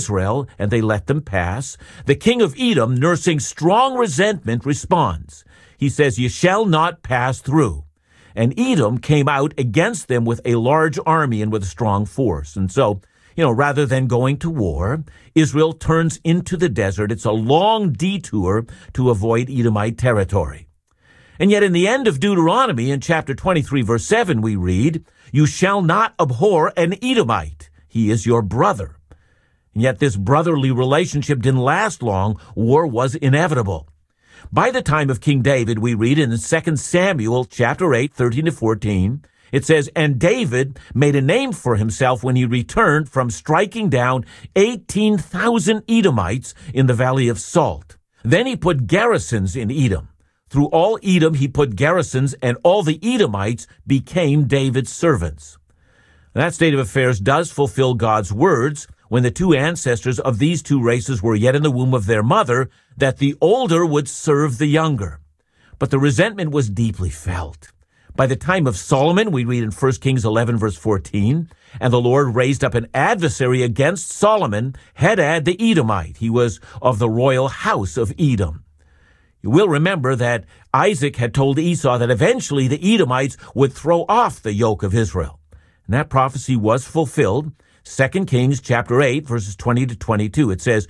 Israel, and they let them pass. The king of Edom, nursing strong resentment, responds. He says, "You shall not pass through." And Edom came out against them with a large army and with a strong force. And so, rather than going to war, Israel turns into the desert. It's a long detour to avoid Edomite territory. And yet in the end of Deuteronomy, in chapter 23, verse 7, we read, "You shall not abhor an Edomite. He is your brother." And yet this brotherly relationship didn't last long. War was inevitable. By the time of King David, we read in 2 Samuel chapter 8, 13 to 14, it says, "And David made a name for himself when he returned from striking down 18,000 Edomites in the Valley of Salt. Then he put garrisons in Edom. Through all Edom he put garrisons, and all the Edomites became David's servants." That state of affairs does fulfill God's words when the two ancestors of these two races were yet in the womb of their mother, that the older would serve the younger. But the resentment was deeply felt. By the time of Solomon, we read in 1 Kings 11, verse 14, "And the Lord raised up an adversary against Solomon, Hadad the Edomite. He was of the royal house of Edom." You will remember that Isaac had told Esau that eventually the Edomites would throw off the yoke of Israel. And that prophecy was fulfilled. 2 Kings chapter 8, verses 20 to 22. It says,